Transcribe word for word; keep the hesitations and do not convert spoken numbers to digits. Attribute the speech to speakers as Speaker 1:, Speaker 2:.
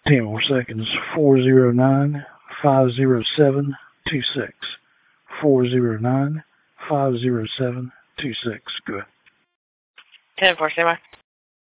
Speaker 1: Ten more seconds. Four zero nine five zero seven two six. Four zero nine five zero seven two six. Good.
Speaker 2: Ten four, stand by.